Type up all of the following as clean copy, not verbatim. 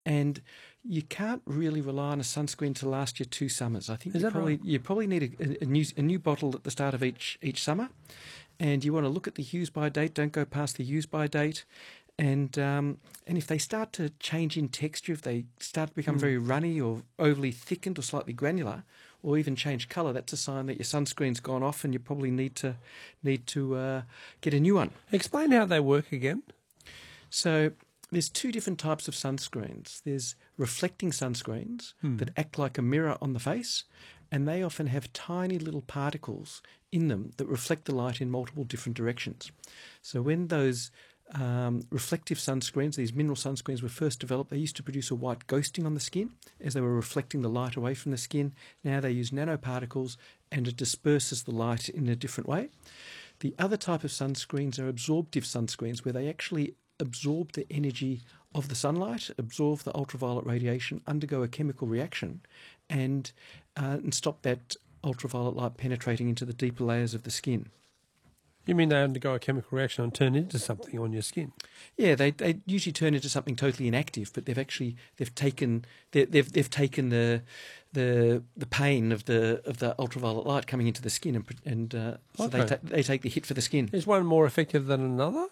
And you can't really rely on a sunscreen to last you 2 summers. I think you probably need a new bottle at the start of each summer, and you want to look at the use-by date. Don't go past the use-by date. And if they start to change in texture, if they start to become very runny or overly thickened or slightly granular, or even change colour, that's a sign that your sunscreen's gone off, and you probably need to get a new one. Explain how they work again. So there's 2 different types of sunscreens. There's reflecting sunscreens that act like a mirror on the face, and they often have tiny little particles in them that reflect the light in multiple different directions. So when those reflective sunscreens, these mineral sunscreens, were first developed, they used to produce a white ghosting on the skin as they were reflecting the light away from the skin. Now they use nanoparticles, and it disperses the light in a different way. The other type of sunscreens are absorptive sunscreens, where they actually absorb the energy of the sunlight, absorb the ultraviolet radiation, undergo a chemical reaction, and stop that ultraviolet light penetrating into the deeper layers of the skin. You mean they undergo a chemical reaction and turn into something on your skin? Yeah, they usually turn into something totally inactive, but they've taken the pain of the ultraviolet light coming into the skin, so they take the hit for the skin. Is one more effective than another?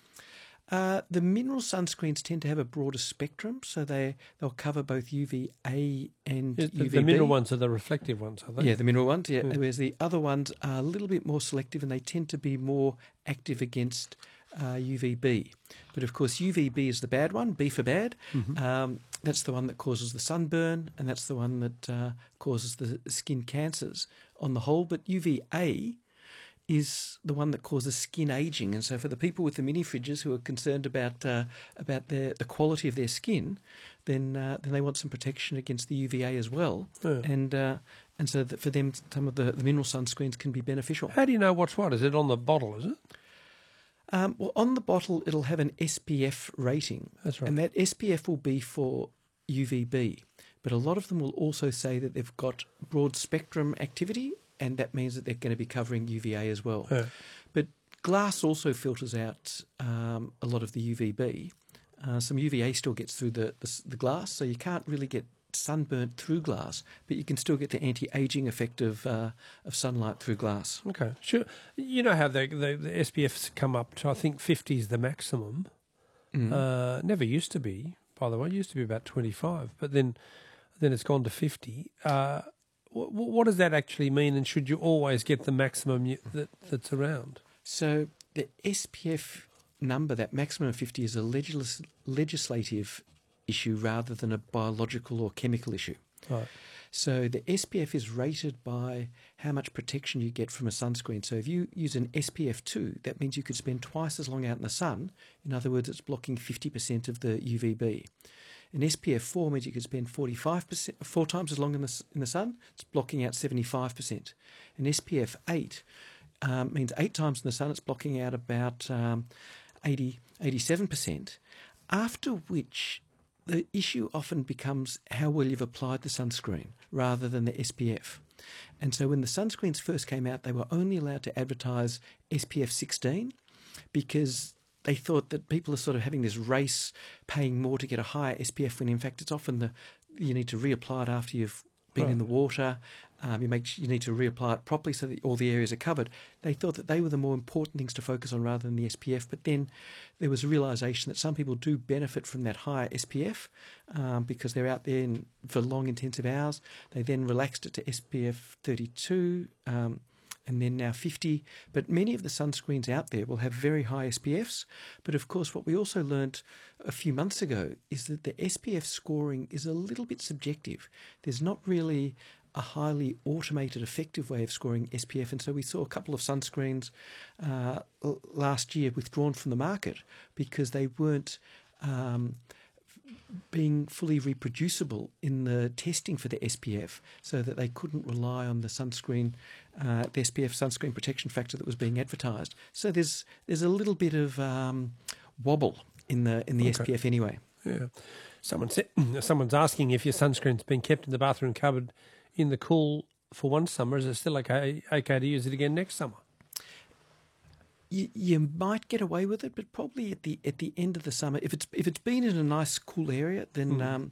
The mineral sunscreens tend to have a broader spectrum, so they'll cover both UVA and UVB. The mineral ones are the reflective ones, are they? Yeah, the mineral ones, yeah. Whereas the other ones are a little bit more selective, and they tend to be more active against UVB. But of course, UVB is the bad one, B for bad. That's the one that causes the sunburn, and that's the one that causes the skin cancers on the whole. But UVA is the one that causes skin aging, and so for the people with the mini fridges who are concerned about the quality of their skin, then they want some protection against the UVA as well, and so that for them some of the mineral sunscreens can be beneficial. How do you know what's what? Is it on the bottle? Is it? Well, on the bottle it'll have an SPF rating. That's right, and that SPF will be for UVB, but a lot of them will also say that they've got broad spectrum activity, and that means that they're going to be covering UVA as well. Yeah. But glass also filters out a lot of the UVB. Some UVA still gets through the glass, so you can't really get sunburnt through glass, but you can still get the anti-aging effect of sunlight through glass. Okay, sure. You know how the SPFs come up to, I think 50 is the maximum. Never used to be, by the way. It used to be about 25, but then it's gone to 50. What does that actually mean, and should you always get the maximum that's around? So the SPF number, that maximum of 50, is a legislative issue rather than a biological or chemical issue. Right. So the SPF is rated by how much protection you get from a sunscreen. So if you use an SPF 2, that means you could spend twice as long out in the sun. In other words, it's blocking 50% of the UVB. An SPF 4 means you could spend 4 times as long in the sun. It's blocking out 75%. An SPF 8 means 8 times in the sun. It's blocking out about 87%. After which, the issue often becomes how well you've applied the sunscreen rather than the SPF. And so when the sunscreens first came out, they were only allowed to advertise SPF 16 because they thought that people are sort of having this race, paying more to get a higher SPF, when in fact it's often you need to reapply it after you've been in the water. You need to reapply it properly so that all the areas are covered. They thought that they were the more important things to focus on rather than the SPF. But then there was a realisation that some people do benefit from that higher SPF because they're out there for long, intensive hours. They then relaxed it to SPF 32. And then now 50. But many of the sunscreens out there will have very high SPFs. But of course, what we also learnt a few months ago is that the SPF scoring is a little bit subjective. There's not really a highly automated, effective way of scoring SPF. And so we saw a couple of sunscreens last year withdrawn from the market because they weren't being fully reproducible in the testing for the SPF, so that they couldn't rely on the sunscreen, the SPF sunscreen protection factor that was being advertised. So there's a little bit of wobble in the SPF anyway. Yeah. Someone's asking if your sunscreen's been kept in the bathroom cupboard in the cool for one summer. Is it still okay to use it again next summer? you might get away with it, but probably at the end of the summer, if it's been in a nice cool area, then